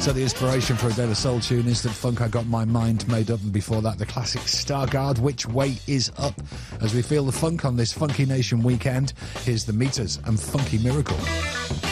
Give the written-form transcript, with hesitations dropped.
So the inspiration for a De La Soul tune, Instant Funk, I Got My Mind Made Up, and before that the classic Stargard, Which Way Is Up. As we feel the funk on this Funky Nation weekend, here's the Meters and Funky Miracle.